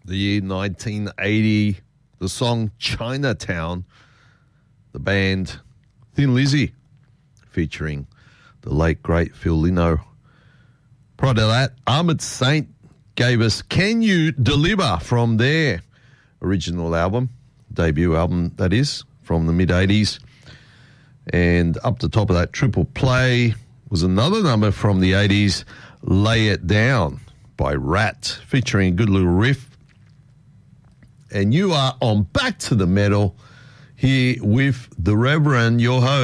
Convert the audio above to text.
the year 1980, the song Chinatown, the band Thin Lizzy, featuring the late, great Phil Lynott. Prior to that, Ahmed Saint gave us Can You Deliver from their original album, debut album, that is, from the mid-80s. And up the top of that, Triple Play was another number from the 80s, Lay It Down by Rat, featuring a good little riff. And you are on Back to the Metal here with the Reverend, your host.